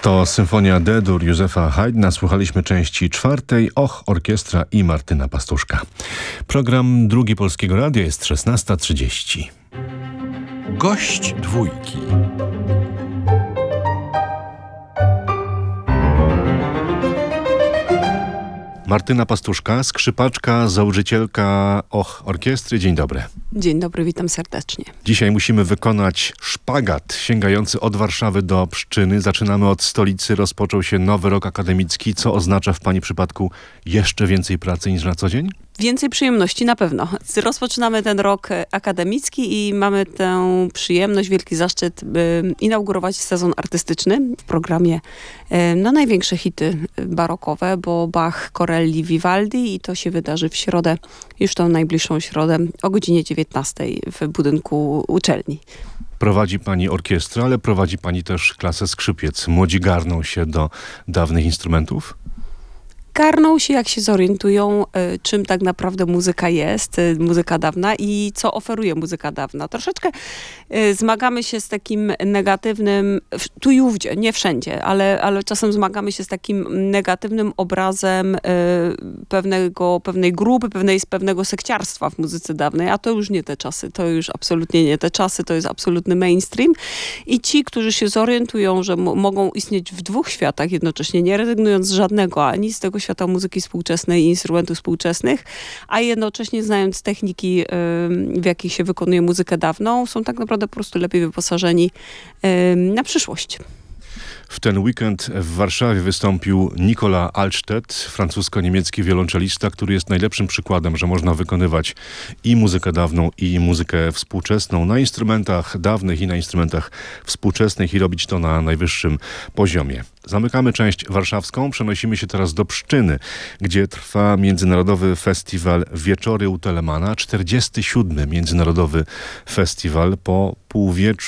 To symfonia D-dur Józefa Haydna. Słuchaliśmy części czwartej. Och, orkiestra i Martyna Pastuszka. Program Drugi Polskiego Radia jest 16:30. Gość dwójki. Martyna Pastuszka, skrzypaczka, założycielka Och Orkiestry. Dzień dobry. Dzień dobry, witam serdecznie. Dzisiaj musimy wykonać szpagat sięgający od Warszawy do Pszczyny. Zaczynamy od stolicy. Rozpoczął się nowy rok akademicki. Co oznacza w Pani przypadku jeszcze więcej pracy niż na co dzień? Więcej przyjemności na pewno. Rozpoczynamy ten rok akademicki i mamy tę przyjemność, wielki zaszczyt inaugurować sezon artystyczny w programie największe hity barokowe, bo Bach, Corelli, Vivaldi i to się wydarzy w środę, już tą najbliższą środę o godzinie 19 w budynku uczelni. Prowadzi Pani orkiestrę, ale prowadzi Pani też klasę skrzypiec. Młodzi garną się do dawnych instrumentów? Garną się, jak się zorientują, czym tak naprawdę muzyka jest, muzyka dawna i co oferuje muzyka dawna. Troszeczkę zmagamy się z takim negatywnym, tu i ówdzie, nie wszędzie, ale czasem zmagamy się z takim negatywnym obrazem pewnej grupy, pewnego sekciarstwa w muzyce dawnej, a to już nie te czasy, to już absolutnie nie te czasy, to jest absolutny mainstream i ci, którzy się zorientują, że mogą istnieć w dwóch światach jednocześnie, nie rezygnując z żadnego, ani z tego świata muzyki współczesnej i instrumentów współczesnych, a jednocześnie znając techniki, w jakich się wykonuje muzykę dawną, są tak naprawdę po prostu lepiej wyposażeni na przyszłość. W ten weekend w Warszawie wystąpił Nicolas Altstedt, francusko-niemiecki wiolonczelista, który jest najlepszym przykładem, że można wykonywać i muzykę dawną, i muzykę współczesną na instrumentach dawnych i na instrumentach współczesnych i robić to na najwyższym poziomie. Zamykamy część warszawską, przenosimy się teraz do Pszczyny, gdzie trwa Międzynarodowy Festiwal Wieczory u Telemana, 47. Międzynarodowy Festiwal po półwieczu